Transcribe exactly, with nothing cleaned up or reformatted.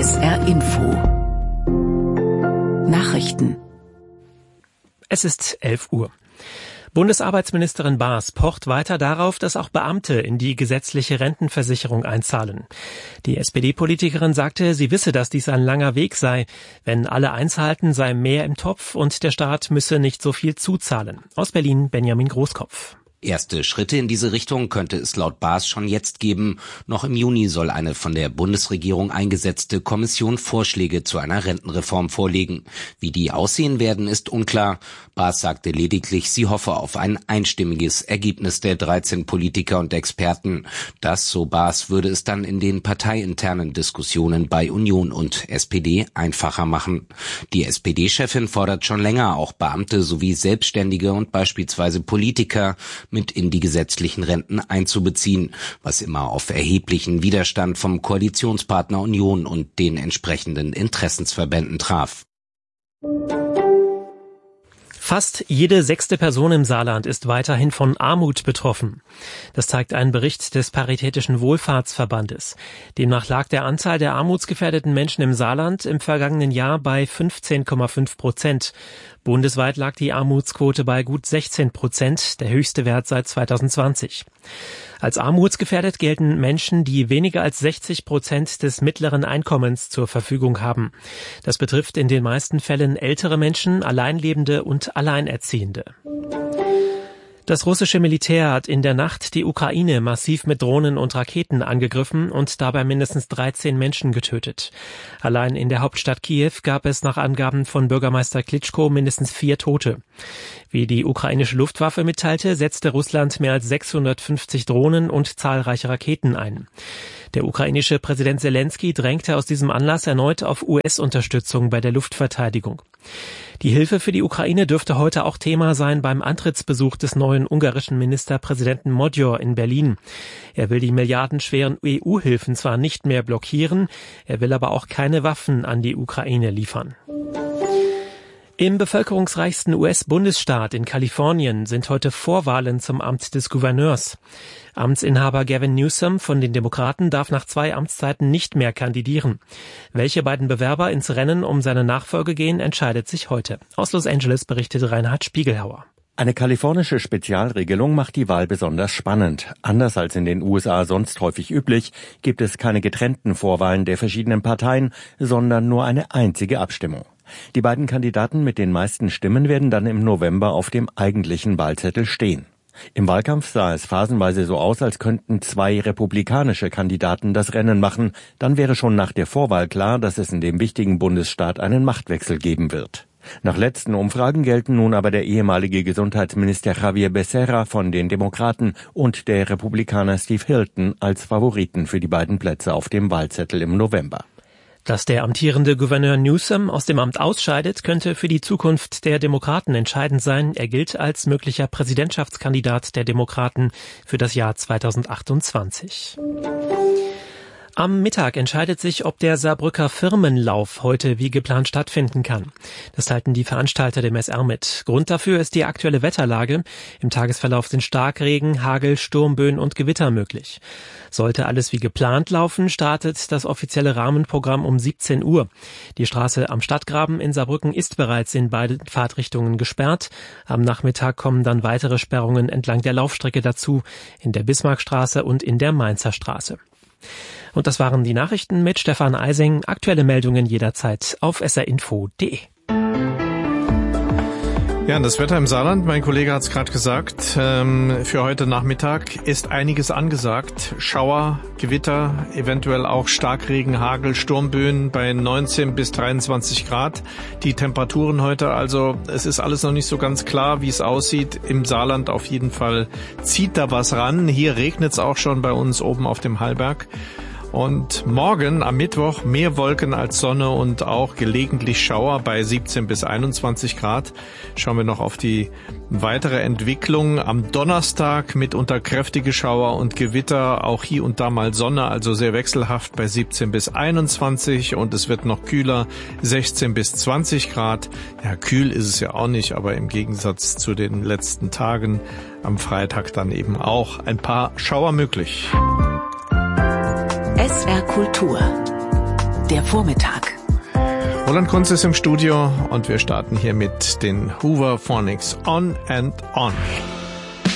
S R Info Nachrichten. Es ist elf Uhr. Bundesarbeitsministerin Baas pocht weiter darauf, dass auch Beamte in die gesetzliche Rentenversicherung einzahlen. Die S P D-Politikerin sagte, sie wisse, dass dies ein langer Weg sei. Wenn alle einzahlten, sei mehr im Topf und der Staat müsse nicht so viel zuzahlen. Aus Berlin Benjamin Großkopf. Erste Schritte in diese Richtung könnte es laut Baas schon jetzt geben. Noch im Juni soll eine von der Bundesregierung eingesetzte Kommission Vorschläge zu einer Rentenreform vorlegen. Wie die aussehen werden, ist unklar. Baas sagte lediglich, sie hoffe auf ein einstimmiges Ergebnis der dreizehn Politiker und Experten. Das, so Baas, würde es dann in den parteiinternen Diskussionen bei Union und S P D einfacher machen. Die S P D-Chefin fordert schon länger, auch Beamte sowie Selbstständige und beispielsweise Politiker mit in die gesetzlichen Renten einzubeziehen, was immer auf erheblichen Widerstand vom Koalitionspartner Union und den entsprechenden Interessensverbänden traf. Fast jede sechste Person im Saarland ist weiterhin von Armut betroffen. Das zeigt ein Bericht des Paritätischen Wohlfahrtsverbandes. Demnach lag der Anteil der armutsgefährdeten Menschen im Saarland im vergangenen Jahr bei fünfzehn Komma fünf Prozent. Bundesweit lag die Armutsquote bei gut sechzehn Prozent, der höchste Wert seit zweitausendzwanzig. Als armutsgefährdet gelten Menschen, die weniger als sechzig Prozent des mittleren Einkommens zur Verfügung haben. Das betrifft in den meisten Fällen ältere Menschen, Alleinlebende und Alleinerziehende. Das russische Militär hat in der Nacht die Ukraine massiv mit Drohnen und Raketen angegriffen und dabei mindestens dreizehn Menschen getötet. Allein in der Hauptstadt Kiew gab es nach Angaben von Bürgermeister Klitschko mindestens vier Tote. Wie die ukrainische Luftwaffe mitteilte, setzte Russland mehr als sechshundertfünfzig Drohnen und zahlreiche Raketen ein. Der ukrainische Präsident Zelensky drängte aus diesem Anlass erneut auf U S-Unterstützung bei der Luftverteidigung. Die Hilfe für die Ukraine dürfte heute auch Thema sein beim Antrittsbesuch des neuen ungarischen Ministerpräsidenten Magyar in Berlin. Er will die milliardenschweren E U-Hilfen zwar nicht mehr blockieren, er will aber auch keine Waffen an die Ukraine liefern. Im bevölkerungsreichsten U S-Bundesstaat in Kalifornien sind heute Vorwahlen zum Amt des Gouverneurs. Amtsinhaber Gavin Newsom von den Demokraten darf nach zwei Amtszeiten nicht mehr kandidieren. Welche beiden Bewerber ins Rennen um seine Nachfolge gehen, entscheidet sich heute. Aus Los Angeles berichtet Reinhard Spiegelhauer. Eine kalifornische Spezialregelung macht die Wahl besonders spannend. Anders als in den U S A sonst häufig üblich, gibt es keine getrennten Vorwahlen der verschiedenen Parteien, sondern nur eine einzige Abstimmung. Die beiden Kandidaten mit den meisten Stimmen werden dann im November auf dem eigentlichen Wahlzettel stehen. Im Wahlkampf sah es phasenweise so aus, als könnten zwei republikanische Kandidaten das Rennen machen. Dann wäre schon nach der Vorwahl klar, dass es in dem wichtigen Bundesstaat einen Machtwechsel geben wird. Nach letzten Umfragen gelten nun aber der ehemalige Gesundheitsminister Javier Becerra von den Demokraten und der Republikaner Steve Hilton als Favoriten für die beiden Plätze auf dem Wahlzettel im November. Dass der amtierende Gouverneur Newsom aus dem Amt ausscheidet, könnte für die Zukunft der Demokraten entscheidend sein. Er gilt als möglicher Präsidentschaftskandidat der Demokraten für das Jahr zweitausendachtundzwanzig. Am Mittag entscheidet sich, ob der Saarbrücker Firmenlauf heute wie geplant stattfinden kann. Das teilten die Veranstalter dem S R mit. Grund dafür ist die aktuelle Wetterlage. Im Tagesverlauf sind Starkregen, Hagel, Sturmböen und Gewitter möglich. Sollte alles wie geplant laufen, startet das offizielle Rahmenprogramm um siebzehn Uhr. Die Straße am Stadtgraben in Saarbrücken ist bereits in beiden Fahrtrichtungen gesperrt. Am Nachmittag kommen dann weitere Sperrungen entlang der Laufstrecke dazu, in der Bismarckstraße und in der Mainzer Straße. Und das waren die Nachrichten mit Stefan Eising. Aktuelle Meldungen jederzeit auf s r info punkt d e. Ja, und das Wetter im Saarland, mein Kollege hat es gerade gesagt, ähm, für heute Nachmittag ist einiges angesagt. Schauer, Gewitter, eventuell auch Starkregen, Hagel, Sturmböen bei neunzehn bis dreiundzwanzig Grad. Die Temperaturen heute, also es ist alles noch nicht so ganz klar, wie es aussieht. Im Saarland auf jeden Fall zieht da was ran. Hier regnet es auch schon bei uns oben auf dem Hallberg. Und morgen am Mittwoch mehr Wolken als Sonne und auch gelegentlich Schauer bei siebzehn bis einundzwanzig Grad. Schauen wir noch auf die weitere Entwicklung. Am Donnerstag mitunter kräftige Schauer und Gewitter, auch hier und da mal Sonne, also sehr wechselhaft bei siebzehn bis einundzwanzig und es wird noch kühler, sechzehn bis zwanzig Grad. Ja, kühl ist es ja auch nicht, aber im Gegensatz zu den letzten Tagen am Freitag dann eben auch ein paar Schauer möglich. S R Kultur. der Vormittag. Roland Kunz ist im Studio und wir starten hier mit den Hoover Phonics On and On.